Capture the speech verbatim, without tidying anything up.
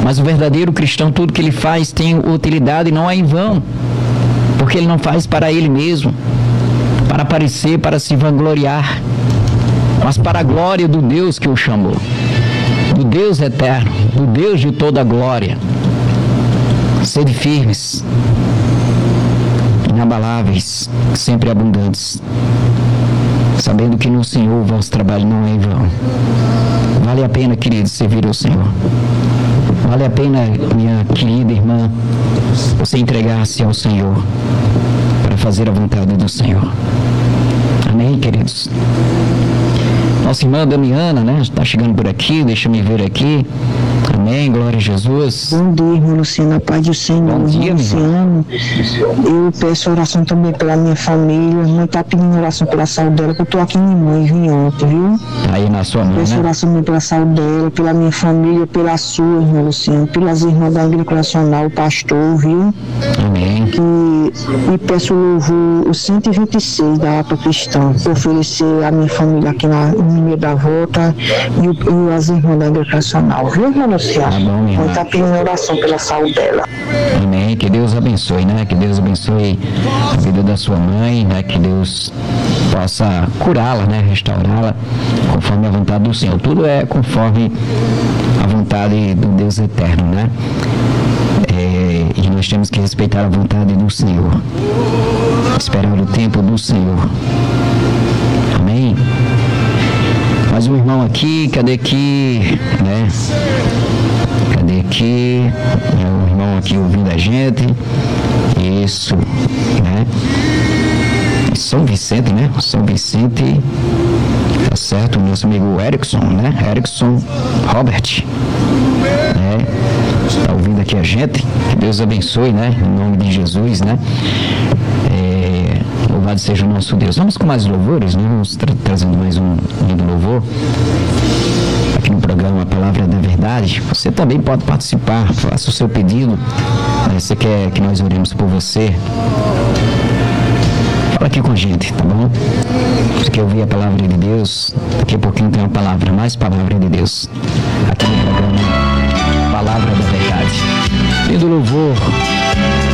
Mas o verdadeiro cristão, tudo que ele faz tem utilidade e não é em vão, porque ele não faz para ele mesmo, para aparecer, para se vangloriar, mas para a glória do Deus que o chamou, do Deus eterno, do Deus de toda a glória. Sede firmes, inabaláveis, sempre abundantes, sabendo que no Senhor o vosso trabalho não é em vão. Vale a pena, querido, servir ao Senhor. Vale a pena, minha querida irmã, você entregar-se ao Senhor para fazer a vontade do Senhor. Amém, queridos? Nossa irmã Damiana, né? Está chegando por aqui, deixa eu ver aqui. Amém, glória a Jesus. Bom dia, irmão Luciano, a paz do Senhor. Bom dia, Luciano. Eu peço oração também pela minha família. A mãe está pedindo oração pela saúde dela, porque eu estou aqui em mãe, vim ontem, viu? Tá aí na sua mão, Peço né? oração também pela saúde dela, pela minha família, pela sua, irmão Luciano, pelas irmãs da Igreja Nacional, o pastor, viu? Amém. E, e peço o louvor, o cento e vinte e seis da Ato Cristã, para oferecer a minha família aqui na Mineira da Volta e, o, e as irmãs da Igreja Nacional, viu, irmão Luciano? Tá bom, minha irmã. Está pedindo oração pela saúde dela. Amém. Que Deus abençoe, né? Que Deus abençoe a vida da sua mãe, né? Que Deus possa curá-la, né? Restaurá-la conforme a vontade do Senhor. Tudo é conforme a vontade do Deus eterno, né? É, e nós temos que respeitar a vontade do Senhor, esperar o tempo do Senhor. Amém. Mais um irmão aqui, cadê aqui, né? Cadê aqui? É o irmão aqui ouvindo a gente. Isso, né? São Vicente, né? São Vicente, tá certo? O nosso amigo Erickson, né? Erickson Robert, né? Tá ouvindo aqui a gente. Que Deus abençoe, né? Em nome de Jesus, né? É, louvado seja o nosso Deus. Vamos com mais louvores, né? Vamos tra trazendo mais um lindo louvor aqui no programa A Palavra da Verdade. Você também pode participar, faça o seu pedido, né? Você quer que nós oremos por você? Fala aqui com a gente, tá bom? Você quer ouvir a palavra de Deus? Daqui a pouquinho tem uma palavra, mais palavra de Deus aqui no programa Palavra da Verdade. Lindo louvor.